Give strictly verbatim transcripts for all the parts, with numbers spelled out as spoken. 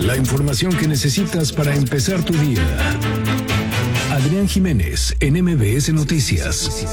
La información que necesitas para empezar tu día. Adrián Jiménez en M B S Noticias.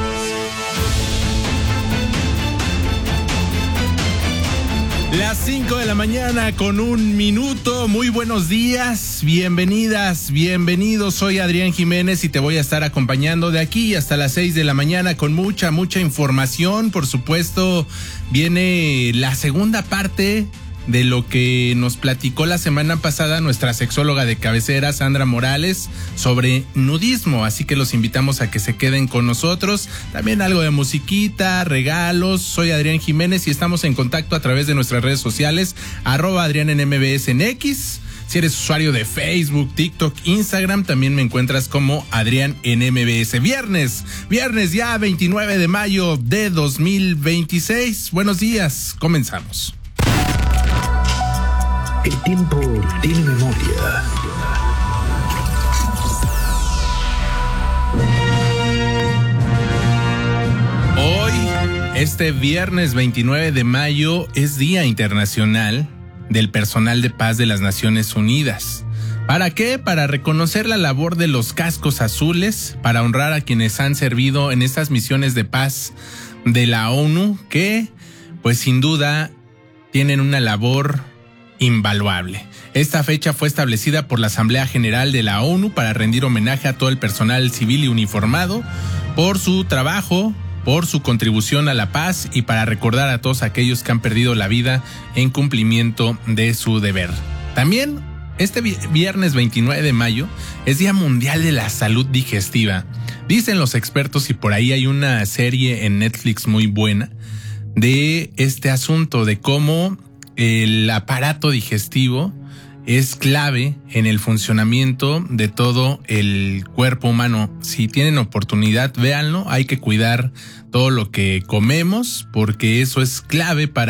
Las cinco de la mañana con un minuto. Muy buenos días, bienvenidas, bienvenidos. Soy Adrián Jiménez y te voy a estar acompañando de aquí hasta las seis de la mañana con mucha, mucha información. Por supuesto, viene la segunda parte de lo que nos platicó la semana pasada nuestra sexóloga de cabecera, Sandra Morales, sobre nudismo. Así que los invitamos a que se queden con nosotros. También algo de musiquita, regalos. Soy Adrián Jiménez y estamos en contacto a través de nuestras redes sociales, arroba Adrián en M B S en X. Si eres usuario de Facebook, TikTok, Instagram, también me encuentras como Adrián en M B S. Viernes, viernes ya veintinueve de mayo de dos mil veintiséis. Buenos días, comenzamos. El tiempo tiene memoria. Hoy, este viernes veintinueve de mayo, es Día Internacional del Personal de Paz de las Naciones Unidas. ¿Para qué? Para reconocer la labor de los cascos azules, para honrar a quienes han servido en estas misiones de paz de la ONU, que, pues sin duda, tienen una labor invaluable. Esta fecha fue establecida por la Asamblea General de la ONU para rendir homenaje a todo el personal civil y uniformado por su trabajo, por su contribución a la paz y para recordar a todos aquellos que han perdido la vida en cumplimiento de su deber. También este viernes veintinueve de mayo es Día Mundial de la Salud Digestiva. Dicen los expertos, y por ahí hay una serie en Netflix muy buena, de este asunto de cómo el aparato digestivo es clave en el funcionamiento de todo el cuerpo humano. Si tienen oportunidad, véanlo. Hay que cuidar todo lo que comemos porque eso es clave para